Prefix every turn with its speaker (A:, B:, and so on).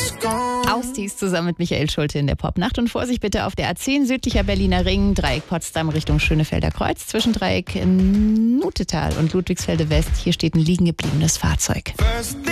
A: Ausdies zusammen mit Michael Schulte in der Popnacht. Und Vorsicht bitte auf der A10 südlicher Berliner Ring, Dreieck Potsdam Richtung Schönefelder Kreuz, zwischen Dreieck Nutetal und Ludwigsfelde West. Hier steht ein liegen gebliebenes Fahrzeug.